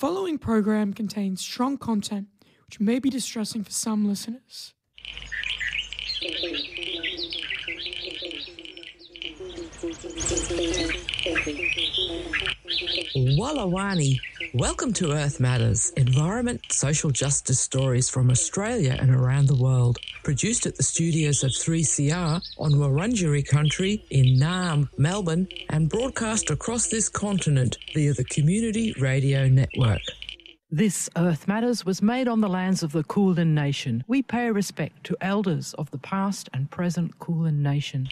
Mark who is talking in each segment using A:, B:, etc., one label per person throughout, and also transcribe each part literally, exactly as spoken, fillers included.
A: following program contains strong content which may be distressing for some listeners.
B: Wallawani. Welcome to Earth Matters, environment, social justice stories from Australia and around the world. Produced at the studios of three C R on Wurundjeri country in Naarm, Melbourne, and broadcast across this continent via the Community Radio Network.
C: This Earth Matters was made on the lands of the Kulin Nation. We pay respect to elders of the past and present Kulin Nation.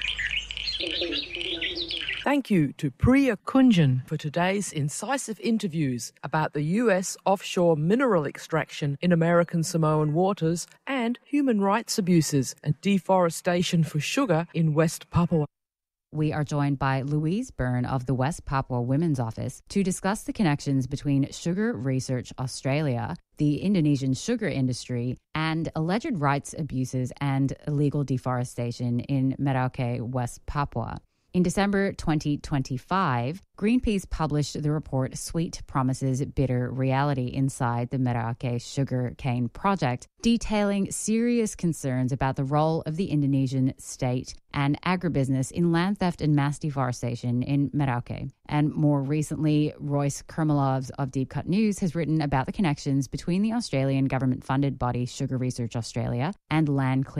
C: Thank you to Priya Kunjan for today's incisive interviews about the U S offshore mineral extraction in American Samoan waters and human rights abuses and deforestation for sugar in West Papua.
D: We are joined by Louise Byrne of the West Papua Women's Office to discuss the connections between Sugar Research Australia, the Indonesian sugar industry, and alleged rights abuses and illegal deforestation in Merauke, West Papua. In December twenty twenty-five, Greenpeace published the report Sweet Promises, Bitter Reality Inside the Merauke Sugar Cane Project, detailing serious concerns about the role of the Indonesian state and agribusiness in land theft and mass deforestation in Merauke. And more recently, Royce Kermelovs of Deep Cut News has written about the connections between the Australian government-funded body Sugar Research Australia and land clearing